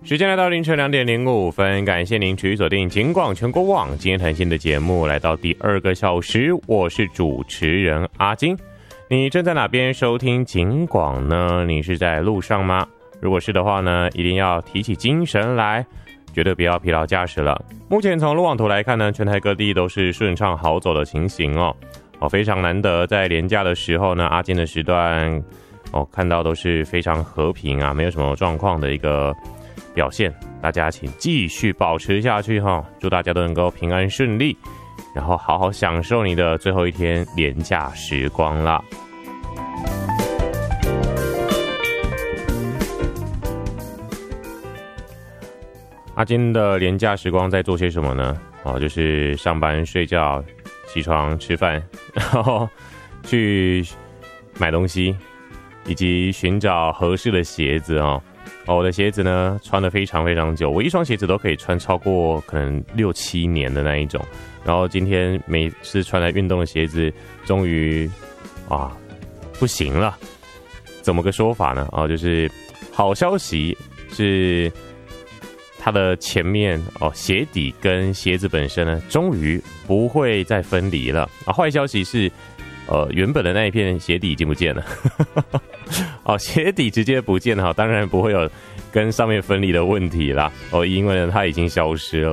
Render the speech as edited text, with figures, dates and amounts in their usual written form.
时间来到凌晨2:05，感谢您持续锁定警广全国网今天谈心的节目，来到第2个小时，我是主持人阿金。你正在哪边收听警广呢？你是在路上吗？如果是的话呢，一定要提起精神来，绝对不要疲劳驾驶了。目前从路网图来看呢，全台各地都是顺畅好走的情形哦。非常难得在连假的时候呢，阿金的时段看到都是非常和平啊，没有什么状况的一个表现，大家请继续保持下去哈！祝大家都能够平安顺利，然后好好享受你的最后一天连假时光啦。阿金的连假时光在做些什么呢？就是上班、睡觉、起床、吃饭，然后去买东西，以及寻找合适的鞋子哦。我的鞋子呢穿得非常非常久，我一双鞋子都可以穿超过可能6-7年的那一种。然后今天每次穿来运动的鞋子，终于不行了。怎么个说法呢？就是好消息是它的前面鞋底跟鞋子本身呢，终于不会再分离了。坏消息是原本的那一片鞋底已经不见了。鞋底直接不见了，当然不会有跟上面分离的问题啦。因为呢它已经消失了